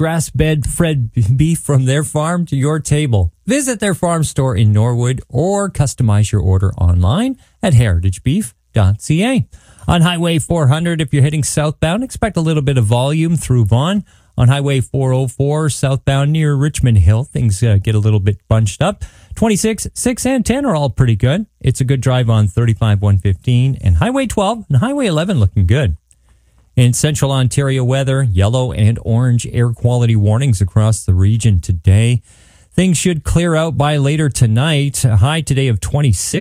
grass-fed beef from their farm to your table. Visit their farm store in Norwood or customize your order online at heritagebeef.ca. On Highway 400, if you're heading southbound, expect a little bit of volume through Vaughan. On Highway 404, southbound near Richmond Hill, things get a little bit bunched up. 26, 6, and 10 are all pretty good. It's a good drive on 35, 115, and Highway 12 and Highway 11 looking good. In central Ontario weather, yellow and orange air quality warnings across the region today. Things should clear out by later tonight. A high today of 26.